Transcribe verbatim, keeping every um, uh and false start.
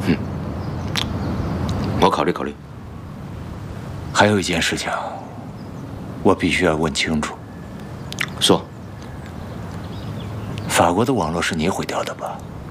嗯，我考虑考虑。 还有一件事情，我必须要问清楚。 说。 法国的网络是你毁掉的吧？